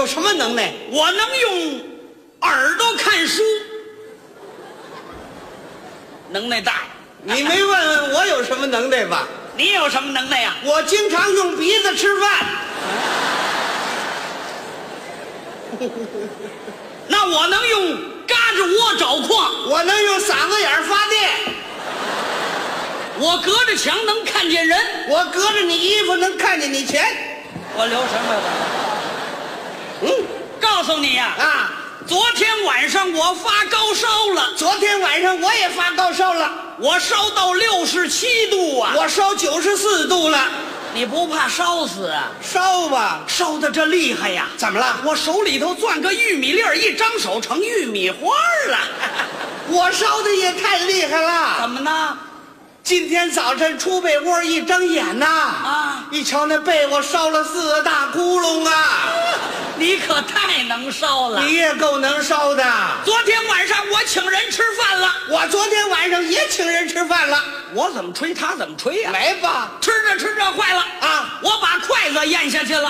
有什么能耐？ 我能用耳朵看书，能耐大。 你没问问我有什么能耐吧？ 你有什么能耐呀？ 我经常用鼻子吃饭。 那我能用嘎吱窝找矿， 我能用嗓子眼发电。 我隔着墙能看见人， 我隔着你衣服能看见你钱。 我留什么？告诉你呀，昨天晚上我发高烧了。 昨天晚上我也发高烧了， 我烧到67度啊！ 我烧94度了。 你不怕烧死啊？ 烧吧， 烧的这厉害呀！ 怎么了？ 我手里头攥个玉米粒儿，一张手成玉米花了。 我烧的也太厉害了。 怎么呢？ 今天早晨出被窝一睁眼呐，一瞧那被窝烧了4个大窟窿啊！ 你可太能烧了。 你也够能烧的。 昨天晚上我请人吃饭了。 我昨天晚上也请人吃饭了。 我怎么吹他怎么吹呀？ 来吧。 吃着吃着坏了啊！我把筷子咽下去了。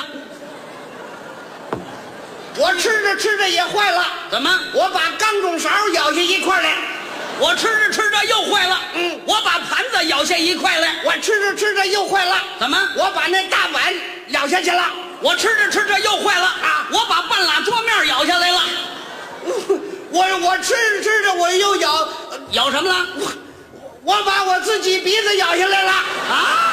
我吃着吃着也坏了。 怎么？ 我把钢种勺咬下一块来。 我吃着吃着又坏了。我把盘子咬下一块来。 我吃着吃着又坏了。 怎么？ 我把那大碗咬下去了。 我吃着吃着又坏了啊！我把半拉桌面咬下来了。 我吃着吃着我又咬什么了？ 我把我自己鼻子咬下来了啊！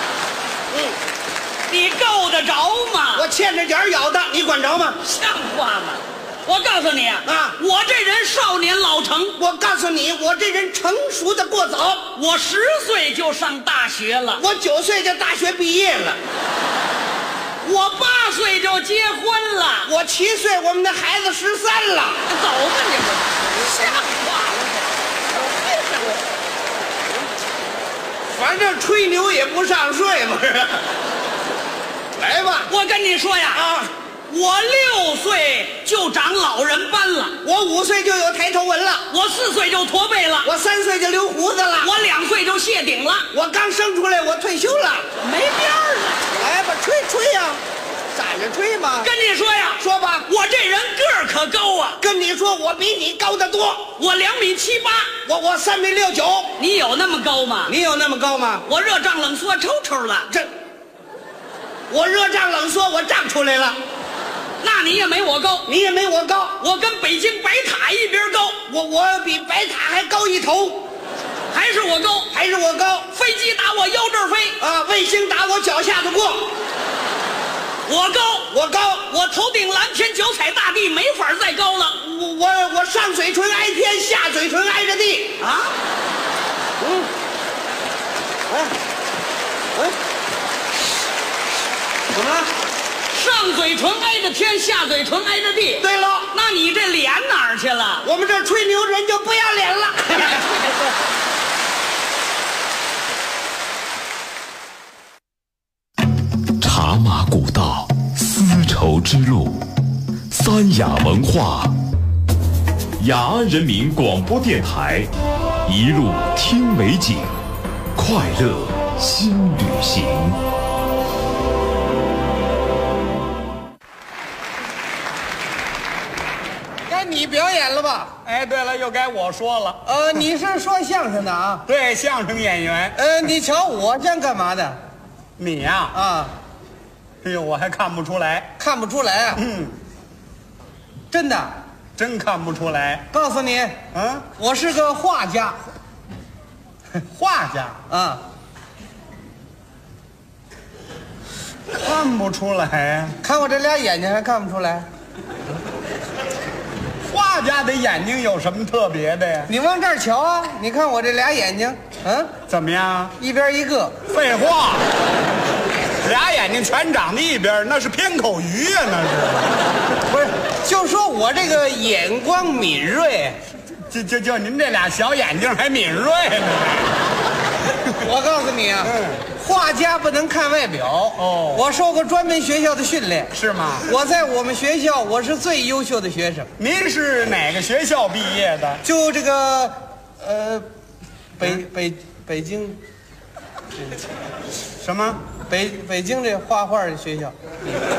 你够得着吗？ 我欠着点咬的，你管着吗？ 像话吗？我告诉你我这人少年老成。 我告诉你，我这人成熟的过早。 我10岁就上大学了。 我9岁就大学毕业了。 我8岁就结婚了。 我7岁，我们的孩子13了。 走吧你们，像话了这。 反正吹牛也不上税嘛，是吧？来吧， 我跟你说呀我6岁就长老人斑了， 我5岁就有抬头纹了， 我4岁就驼背了， 我3岁就留胡子了， 我2岁就谢顶了， 我刚生出来我退休了， 没边儿了。 来吧，吹呀，站着吹吧。 跟你说呀， 说吧， 我这人个儿可高啊。 跟你说，我比你高得多， 我2.78米， 我3.69米。 你有那么高吗？ 你有那么高吗？ 我热胀冷缩抽抽了， 我热胀冷缩，我胀出来了。 那你也没我高， 你也没我高， 我跟北京白塔一边高， 我比白塔还高一头， 还是我高， 还是我高。 飞机打我腰这儿飞啊，卫星打我脚下头过。 我高， 我高， 我头顶蓝天，脚踩大地，没法再高了。 我上嘴唇挨天，下嘴唇挨着地啊。 怎么了？ 上嘴唇挨着天，下嘴唇挨着地。 对了， 那你这脸哪儿去了？ 我们这吹牛人就不要脸了。 茶马古道，丝绸之路，三雅文化，雅安人民广播电台，一路听美景，快乐新旅行。 该你表演了吧？ 哎，对了，又该我说了。 你是说相声的啊？ 对，相声演员。 你瞧我像干嘛的？ 你呀，哎呦，我还看不出来。 看不出来啊？真的， 真看不出来。 告诉你，我是个画家。 画家啊， 看不出来。 看我这俩眼睛还看不出来？ 画家的眼睛有什么特别的呀？ 你往这儿瞧啊！你看我这俩眼睛， 怎么样？ 一边一个。 废话，俩眼睛全长在一边，那是偏口鱼呀，那是。 不是，就说我这个眼光敏锐。 就您这俩小眼睛还敏锐呢。 我告诉你啊，画家不能看外表。我受过专门学校的训练。 是吗？ 我在我们学校我是最优秀的学生。 您是哪个学校毕业的？ 就这个，北京， 什么？ 北京这画画的学校。